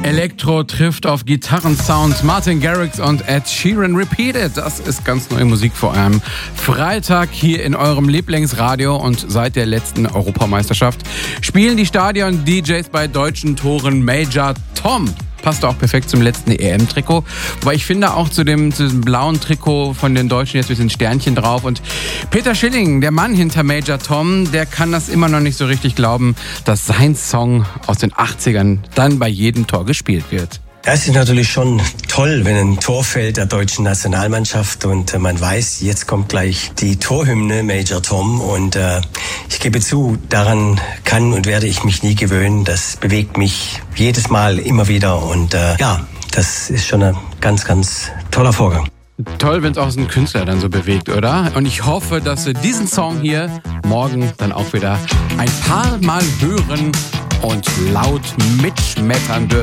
Elektro trifft auf Gitarrensound. Martin Garrix und Ed Sheeran Repeated. Das ist ganz neue Musik vor einem Freitag hier in eurem Lieblingsradio. Und seit der letzten Europameisterschaft spielen die Stadion-DJs bei deutschen Toren Major Tom. Passt auch perfekt zum letzten EM-Trikot. Wobei ich finde auch zu diesem blauen Trikot von den Deutschen jetzt mit den Sternchen drauf. Und Peter Schilling, der Mann hinter Major Tom, der kann das immer noch nicht so richtig glauben, dass sein Song aus den 80ern dann bei jedem Tor gespielt wird. Das ist natürlich schon toll, wenn ein Tor fällt der deutschen Nationalmannschaft und man weiß, jetzt kommt gleich die Torhymne Major Tom und ich gebe zu, daran kann und werde ich mich nie gewöhnen. Das bewegt mich jedes Mal immer wieder und das ist schon ein ganz, ganz toller Vorgang. Toll, wenn es auch so einen Künstler dann so bewegt, oder? Und ich hoffe, dass wir diesen Song hier morgen dann auch wieder ein paar Mal hören und laut mitschmettern dürfen.